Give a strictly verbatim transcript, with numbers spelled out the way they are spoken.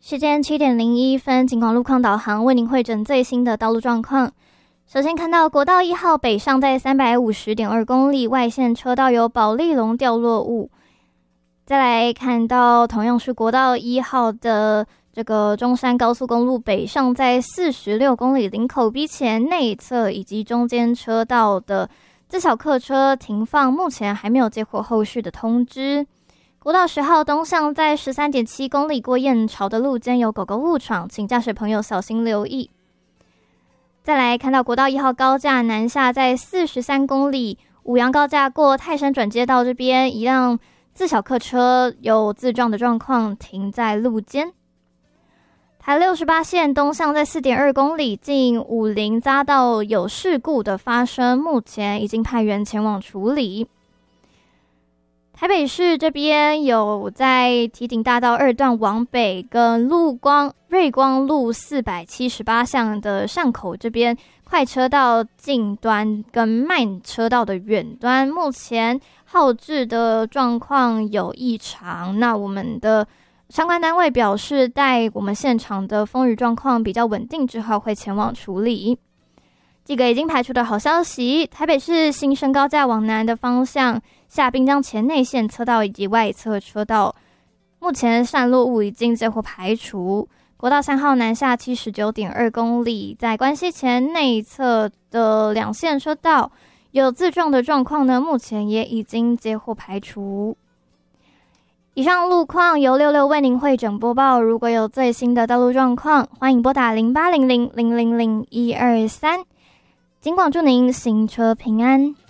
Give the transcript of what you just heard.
时间七点零一分，警广路况导航为您汇整最新的道路状况。首先看到国道一号北上在 三百五十点二 公里，外线车道有保利龙掉落物。再来看到同样是国道一号的这个中山高速公路北上在四十六公里，林口 B 前内侧以及中间车道的自小客车停放，目前还没有接获后续的通知。国道十号东向在 十三点七 公里过燕巢的路肩有狗狗误闯，请驾驶朋友小心留意。再来看到国道一号高架南下在四十三公里，五杨高架过泰山转接道这边，一辆自小客车有自撞的状况停在路肩。台六十八线东向在 四点二 公里，近武陵匝道有事故的发生，目前已经派员前往处理。台北市这边有在堤顶大道二段往北跟陆光瑞光路四百七十八巷的巷口这边快车道近端跟慢车道的远端，目前号志的状况有异常，那我们的相关单位表示待我们现场的风雨状况比较稳定之后会前往处理。几个已经排除的好消息，台北市新生高架往南的方向下滨江前内线车道以及外侧车道，目前散落物已经接获排除。国道三号南下 七十九点二 公里，在关西前内侧的两线车道有自撞的状况呢，目前也已经接获排除。以上路况由六六为您汇整播报，如果有最新的道路状况，欢迎拨打零八零零零零零一二三。警广祝您行车平安。